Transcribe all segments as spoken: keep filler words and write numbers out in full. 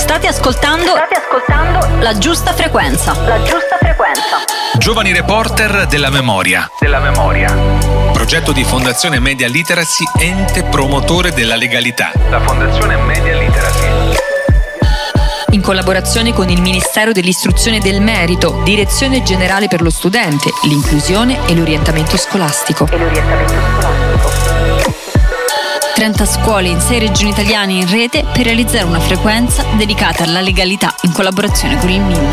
State ascoltando, state ascoltando La Giusta Frequenza. La Giusta Frequenza. Giovani reporter della memoria. Della memoria. Progetto di Fondazione Media Literacy, ente promotore della legalità. La Fondazione Media Literacy. In collaborazione con il Ministero dell'Istruzione e del Merito, Direzione Generale per lo Studente, l'Inclusione e l'Orientamento Scolastico. E l'orientamento scolastico. trenta scuole in sei regioni italiane in rete per realizzare una frequenza dedicata alla legalità in collaborazione con il M I N.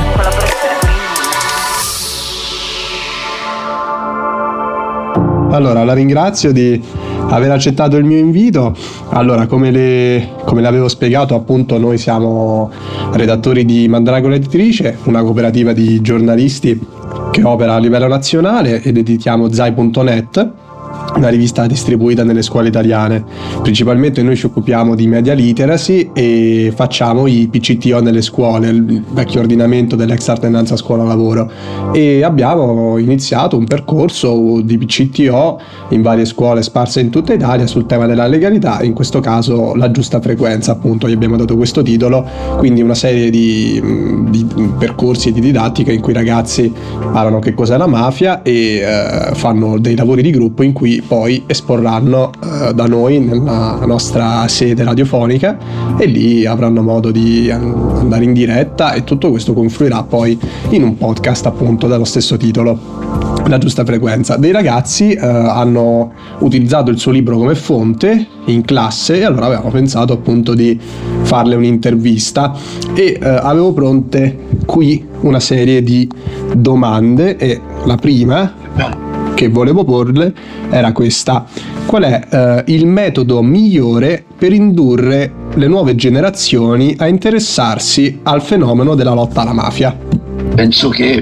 Allora, la ringrazio di aver accettato il mio invito. Allora, come le, come l'avevo spiegato, appunto, noi siamo redattori di Mandragola Editrice, una cooperativa di giornalisti che opera a livello nazionale, ed editiamo Zai punto net, una rivista distribuita nelle scuole italiane. Principalmente noi ci occupiamo di media literacy e facciamo i P C T O nelle scuole, il vecchio ordinamento dell'ex alternanza scuola-lavoro, e abbiamo iniziato un percorso di P C T O in varie scuole sparse in tutta Italia sul tema della legalità, in questo caso La Giusta Frequenza, appunto, gli abbiamo dato questo titolo, quindi una serie di, di percorsi di didattica in cui i ragazzi parlano che cos'è la mafia e eh, fanno dei lavori di gruppo in cui poi esporranno eh, da noi nella nostra sede radiofonica, e lì avranno modo di andare in diretta, e tutto questo confluirà poi in un podcast, appunto, dallo stesso titolo, La Giusta Frequenza. Dei ragazzi eh, hanno utilizzato il suo libro come fonte in classe, e allora avevamo pensato, appunto, di farle un'intervista, e eh, avevo pronte qui una serie di domande, e la prima che volevo porle era questa: qual è eh, il metodo migliore per indurre le nuove generazioni a interessarsi al fenomeno della lotta alla mafia? Penso che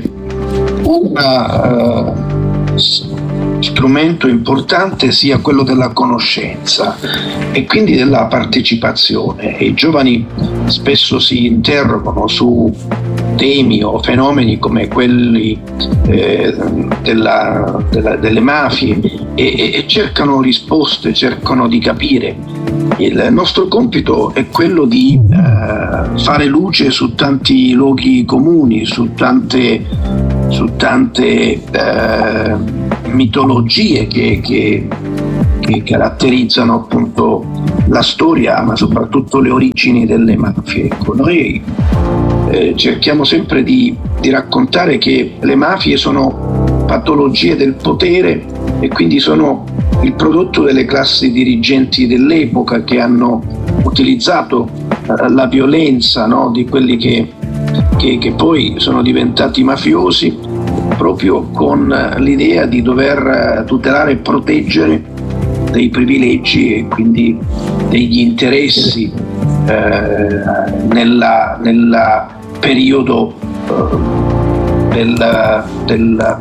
un uh, strumento importante sia quello della conoscenza e quindi della partecipazione. I giovani spesso si interrogano su temi o fenomeni come quelli eh, della, della, delle mafie e, e cercano risposte, cercano di capire. Il nostro compito è quello di eh, fare luce su tanti luoghi comuni, su tante, su tante eh, mitologie che, che, che caratterizzano, appunto, la storia, ma soprattutto le origini delle mafie. Ecco, noi eh, cerchiamo sempre di, di raccontare che le mafie sono patologie del potere, e quindi sono il prodotto delle classi dirigenti dell'epoca, che hanno utilizzato eh, la violenza, no, di quelli che, che, che poi sono diventati mafiosi, proprio con l'idea di dover tutelare e proteggere dei privilegi e quindi degli interessi eh, nella, nella periodo eh, del, del,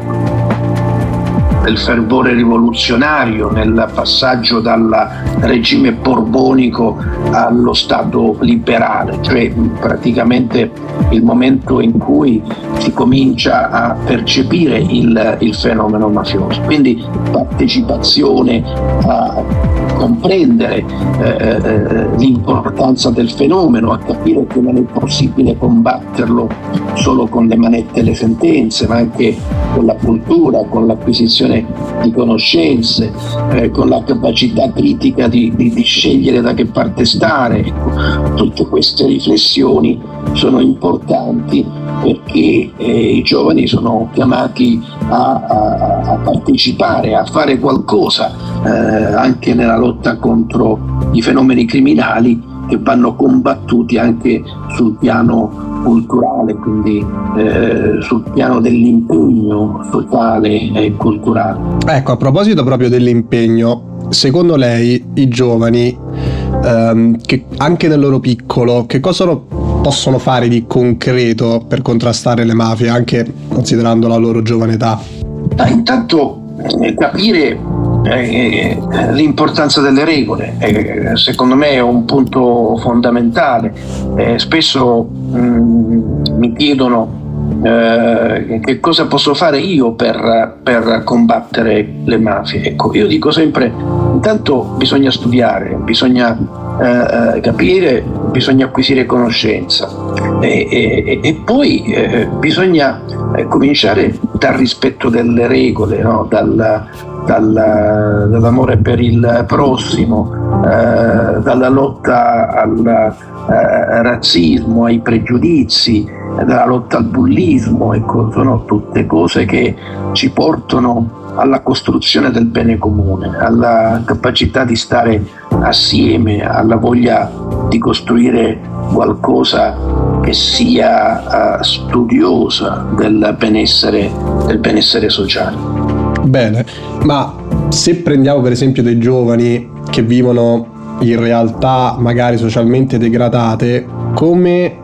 del fervore rivoluzionario, nel passaggio dal regime borbonico allo Stato liberale, cioè praticamente il momento in cui si comincia a percepire il, il fenomeno mafioso. Quindi partecipazione, a comprendere eh, l'importanza del fenomeno, a capire che non è possibile combatterlo solo con le manette e le sentenze, ma anche con la cultura, con l'acquisizione di conoscenze, eh, con la capacità critica di, di, di scegliere da che parte stare. Ecco, tutte queste riflessioni sono importanti perché eh, i giovani sono chiamati a, a, a partecipare, a fare qualcosa eh, anche nella lotta contro i fenomeni criminali, che vanno combattuti anche sul piano culturale, quindi eh, sul piano dell'impegno sociale e culturale. Ecco, a proposito proprio dell'impegno, secondo lei i giovani, ehm, che anche nel loro piccolo, che cosa possono fare di concreto per contrastare le mafie, anche considerando la loro giovane età? Ah, intanto eh, capire eh, l'importanza delle regole, eh, secondo me è un punto fondamentale. Eh, spesso mh, mi chiedono eh, che cosa posso fare io per, per combattere le mafie. Ecco, io dico sempre: intanto bisogna studiare, bisogna eh, capire bisogna acquisire conoscenza e, e, e poi eh, bisogna eh, cominciare dal rispetto delle regole, no? dal, dal, dall'amore per il prossimo, eh, dalla lotta al eh, razzismo, ai pregiudizi, dalla lotta al bullismo. Ecco, sono tutte cose che ci portano alla costruzione del bene comune, alla capacità di stare assieme, alla voglia di costruire qualcosa che sia uh, studiosa del benessere, del benessere sociale. Bene, ma se prendiamo per esempio dei giovani che vivono in realtà magari socialmente degradate, come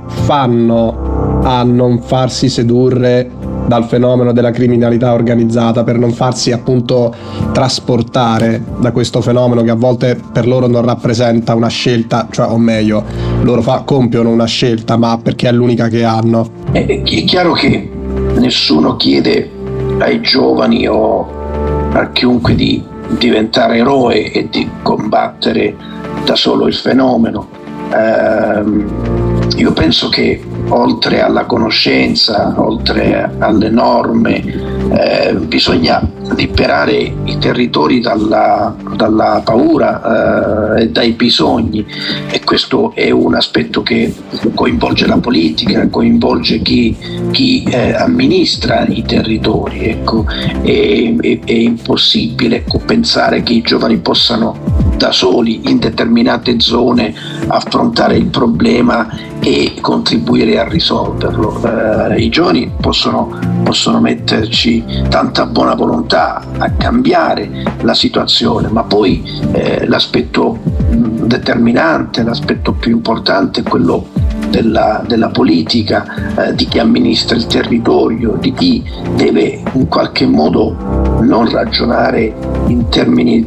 fanno a non farsi sedurre dal fenomeno della criminalità organizzata, per non farsi appunto trasportare da questo fenomeno che a volte per loro non rappresenta una scelta, cioè o meglio, loro fa, compiono una scelta ma perché è l'unica che hanno? È chiaro che nessuno chiede ai giovani o a chiunque di diventare eroe e di combattere da solo il fenomeno. Ehm, io penso che oltre alla conoscenza, oltre alle norme, eh, bisogna liberare i territori dalla, dalla paura eh, e dai bisogni, e questo è un aspetto che coinvolge la politica, coinvolge chi, chi eh, amministra i territori. Ecco, è, è, è impossibile ecco, pensare che i giovani possano da soli in determinate zone affrontare il problema e contribuire a risolverlo. Eh, I giovani possono, possono metterci tanta buona volontà a cambiare la situazione, ma poi eh, l'aspetto determinante, l'aspetto più importante è quello della, della politica, eh, di chi amministra il territorio, di chi deve in qualche modo non ragionare in termini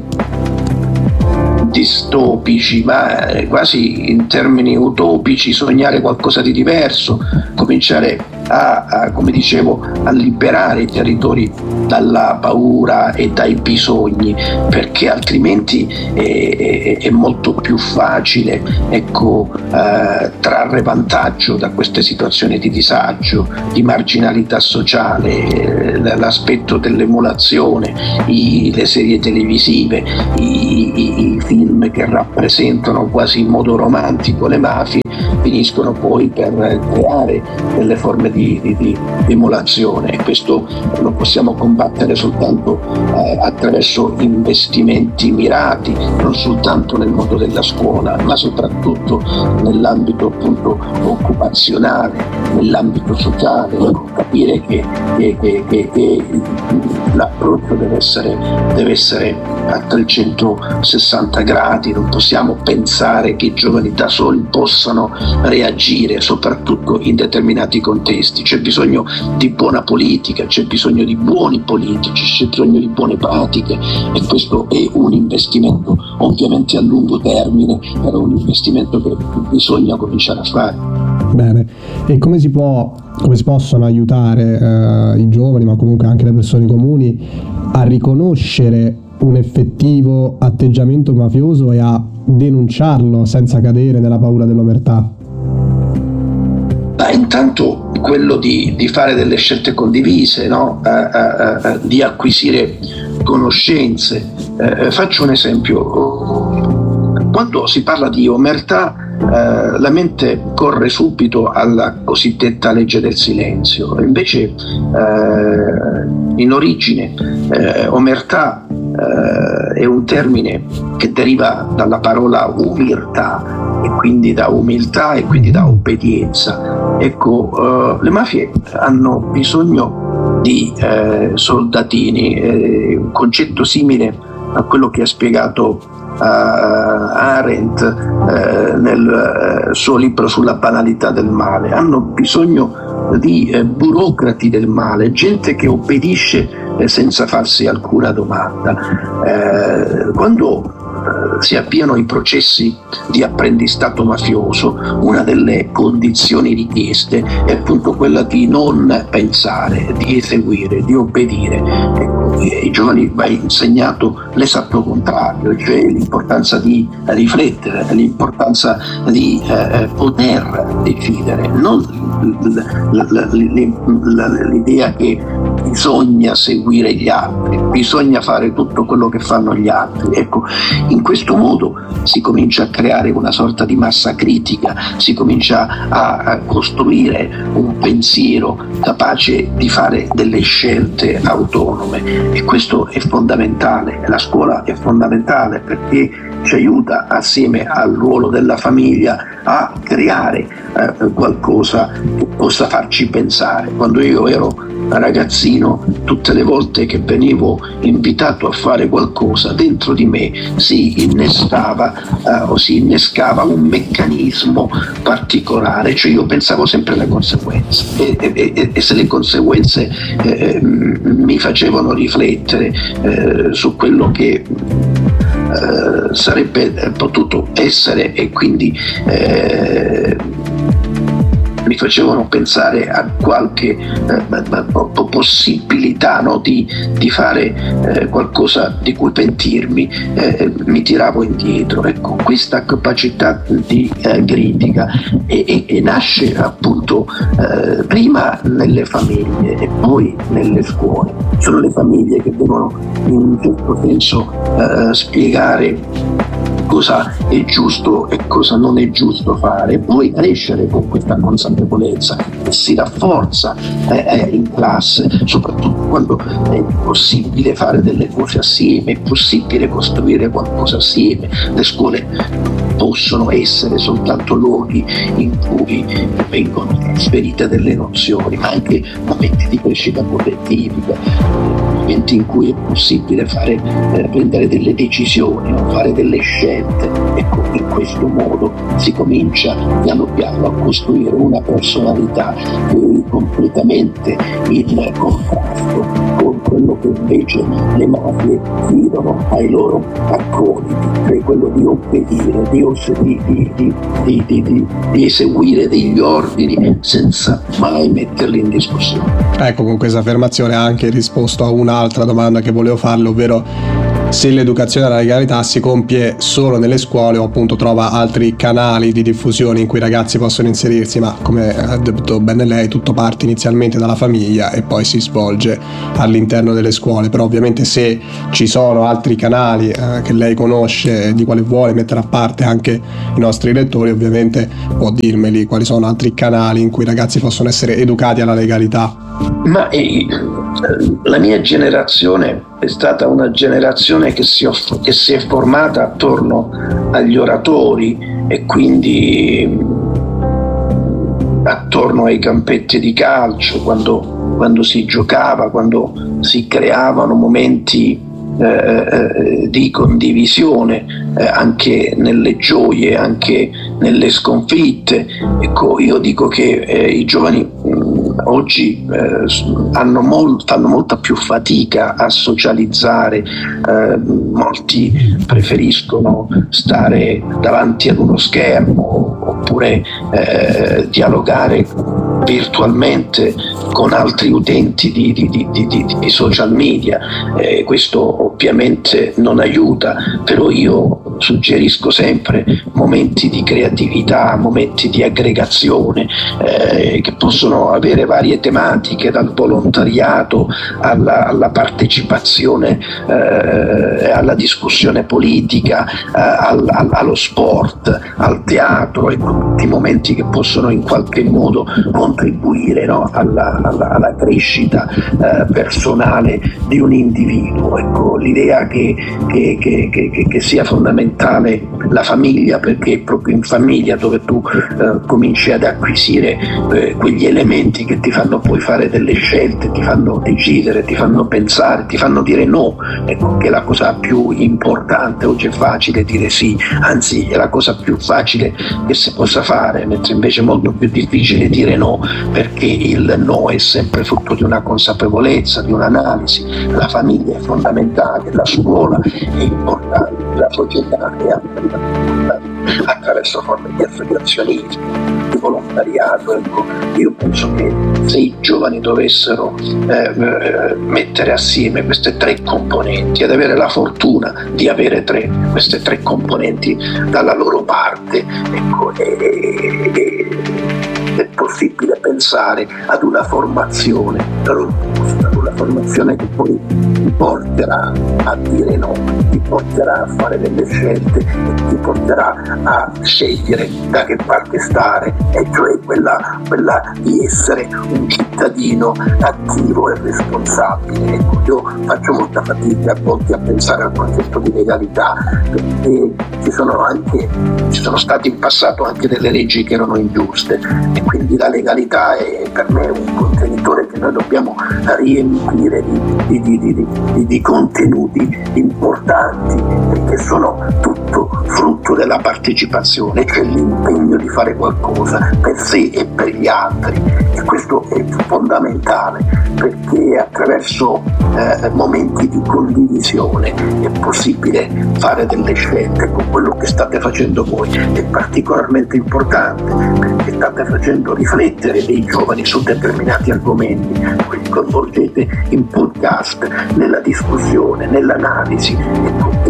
distopici, ma quasi in termini utopici, sognare qualcosa di diverso, cominciare a, a come dicevo, a liberare i territori dalla paura e dai bisogni, perché altrimenti è, è, è molto più facile ecco, eh, trarre vantaggio da queste situazioni di disagio, di marginalità sociale, eh, l'aspetto dell'emulazione, i, le serie televisive, i, i, i film che rappresentano quasi in modo romantico le mafie finiscono poi per creare delle forme di, di, di emulazione, e questo lo possiamo combattere soltanto eh, attraverso investimenti mirati, non soltanto nel mondo della scuola, ma soprattutto nell'ambito appunto occupazionale, nell'ambito sociale. Capire che, che, che, che, che l'approccio deve essere, deve essere a trecentosessanta gradi, non possiamo pensare che i giovani da soli possano reagire, soprattutto in determinati contesti. C'è bisogno di buona politica, c'è bisogno di buoni politici, c'è bisogno di buone pratiche, e questo è un investimento ovviamente a lungo termine, però un investimento che bisogna cominciare a fare. Bene, e come si può, come si possono aiutare eh, i giovani, ma comunque anche le persone comuni, a riconoscere un effettivo atteggiamento mafioso e a denunciarlo senza cadere nella paura dell'omertà? Ma intanto quello di, di fare delle scelte condivise, no? eh, eh, eh, di acquisire conoscenze. Eh, faccio un esempio. Quando si parla di omertà, eh, la mente corre subito alla cosiddetta legge del silenzio. Invece eh, in origine eh, omertà eh, è un termine che deriva dalla parola umiltà, e quindi da umiltà e quindi da obbedienza. Ecco, eh, le mafie hanno bisogno di eh, soldatini, eh, un concetto simile a quello che ha spiegato uh, Arendt uh, nel uh, suo libro sulla banalità del male. Hanno bisogno di uh, burocrati del male, gente che obbedisce uh, senza farsi alcuna domanda. Uh, quando si avviano i processi di apprendistato mafioso, una delle condizioni richieste è appunto quella di non pensare, di eseguire, di obbedire. Ecco, ai giovani va insegnato l'esatto contrario, cioè l'importanza di riflettere, l'importanza di eh, poter decidere, non l'idea che bisogna seguire gli altri, bisogna fare tutto quello che fanno gli altri. Ecco, in questo modo si comincia a creare una sorta di massa critica, si comincia a costruire un pensiero capace di fare delle scelte autonome, e questo è fondamentale. La scuola è fondamentale perché ci aiuta, assieme al ruolo della famiglia, a creare eh, qualcosa che possa farci pensare. Quando io ero ragazzino, tutte le volte che venivo invitato a fare qualcosa, dentro di me si innestava eh, o si innescava un meccanismo particolare, cioè io pensavo sempre alle conseguenze e, e, e se le conseguenze eh, mi facevano riflettere eh, su quello che eh, sarebbe potuto essere, e quindi eh, mi facevano pensare a qualche eh, possibilità, no, di, di fare eh, qualcosa di cui pentirmi, eh, mi tiravo indietro. Ecco, questa capacità di eh, critica e, e, e nasce appunto eh, prima nelle famiglie e poi nelle scuole. Sono le famiglie che devono in un certo senso eh, spiegare cosa è giusto e cosa non è giusto fare, e poi crescere con questa consapevolezza che si rafforza eh, in classe, soprattutto quando è possibile fare delle cose assieme, è possibile costruire qualcosa assieme. Le scuole possono essere soltanto luoghi in cui vengono trasferite delle nozioni, ma anche momenti di crescita collettiva, momenti in cui è possibile fare, eh, prendere delle decisioni, fare delle scelte. Ecco, in questo modo si comincia piano piano a costruire una personalità che è completamente in contrasto con quello che invece le mafie chiedono ai loro acconi, cioè quello di obbedire, di, di, di, di, di, di, di eseguire degli ordini senza mai metterli in discussione. Ecco, con questa affermazione ha anche risposto a un'altra domanda che volevo farle, ovvero se l'educazione alla legalità si compie solo nelle scuole o appunto trova altri canali di diffusione in cui i ragazzi possono inserirsi, ma come ha detto bene lei, tutto parte inizialmente dalla famiglia e poi si svolge all'interno delle scuole. Però ovviamente se ci sono altri canali eh, che lei conosce, di quali vuole mettere a parte anche i nostri lettori, ovviamente può dirmeli quali sono altri canali in cui i ragazzi possono essere educati alla legalità. Ma eh, la mia generazione è stata una generazione che si, off- che si è formata attorno agli oratori e quindi attorno ai campetti di calcio, quando, quando si giocava, quando si creavano momenti eh, di condivisione eh, anche nelle gioie, anche nelle sconfitte. Ecco, io dico che eh, i giovani mh, oggi eh, hanno molt, fanno molta più fatica a socializzare, eh, molti preferiscono stare davanti ad uno schermo oppure eh, dialogare virtualmente con altri utenti di, di, di, di, di social media. Eh, questo ovviamente non aiuta, però io suggerisco sempre momenti di creatività, momenti di aggregazione eh, che possono avere varie tematiche, dal volontariato alla, alla partecipazione, eh, alla discussione politica, eh, al, al, allo sport, al teatro, e tutti momenti che possono in qualche modo contribuire, no, alla, alla, alla crescita eh, personale di un individuo. Ecco, l'idea che, che, che, che, che sia fondamentale la famiglia, perché è proprio in famiglia dove tu eh, cominci ad acquisire eh, quegli elementi che ti fanno poi fare delle scelte, ti fanno decidere, ti fanno pensare, ti fanno dire no. Ecco, che è la cosa più importante. Oggi è facile dire sì, anzi è la cosa più facile che si possa fare, mentre invece è molto più difficile dire no, perché il no è sempre frutto di una consapevolezza, di un'analisi. La famiglia è fondamentale, la scuola è importante, la società è fondamentale. attraverso forme di associazionismo, di volontariato. Ecco, io penso che se i giovani dovessero eh, mettere assieme queste tre componenti ed avere la fortuna di avere tre, queste tre componenti dalla loro parte, ecco, è, è, è possibile pensare ad una formazione robusta, ad una formazione che poi ti porterà a dire no, ti porterà a fare delle scelte e ti porterà a scegliere da che parte stare, e cioè quella, quella di essere un cittadino attivo e responsabile. Ecco, io faccio molta fatica a volte a pensare al concetto di legalità, perché ci sono anche ci sono state in passato anche delle leggi che erano ingiuste, e quindi la legalità è per me un contenitore che noi dobbiamo riempire di, di, di, di, di, di contenuti importanti, perché sono tutto frutto della partecipazione, c'è l'impegno di fare qualcosa per sé e per gli altri, e questo è fondamentale, perché attraverso eh, momenti di condivisione è possibile fare delle scelte. Con quello che state facendo voi è particolarmente importante, perché state facendo riflettere dei giovani su determinati argomenti, li coinvolgete in podcast, nella discussione, nell'analisi, ecco,